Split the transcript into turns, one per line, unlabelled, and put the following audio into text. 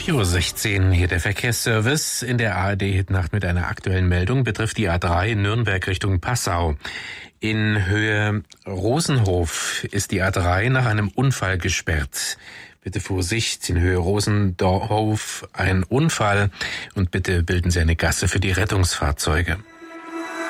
4:16 Uhr, hier der Verkehrsservice in der ARD-Hitnacht mit einer aktuellen Meldung betrifft die A3 in Nürnberg Richtung Passau. In Höhe Rosenhof ist die A3 nach einem Unfall gesperrt. Bitte Vorsicht, in Höhe Rosenhof ein Unfall und bitte bilden Sie eine Gasse für die Rettungsfahrzeuge.